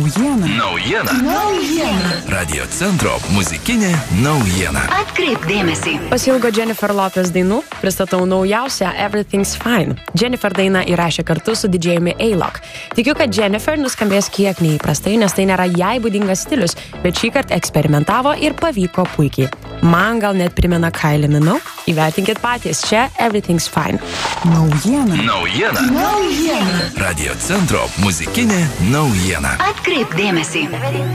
Naujiena. Radio centro muzikinė naujiena. Atkreipk dėmesį. Pasilgo Jennifer Lopez dainų, pristatau naujausią Everything's Fine. Jennifer dainą įrašė kartu su didžėjumi A-Lock. Tikiu, kad Jennifer nuskambės kiek neįprastai, nes tai nėra jai būdingas stilius, bet šįkart eksperimentavo ir pavyko puikiai. Man gal net primena Kylie Minogue. Įvertinkit patys, čia Everything's Fine. Naujiena. Radio centro muzikinė naujiena. Atkreipk dėmesį.